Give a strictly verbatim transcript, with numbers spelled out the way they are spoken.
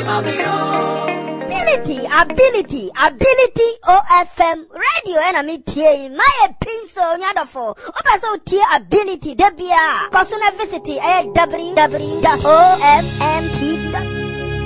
Ability, ability, ability O F M radio and me tie my pencil nyadofo. Opa so tie ability debia. Kosuna visit w w w dot o f m t v dot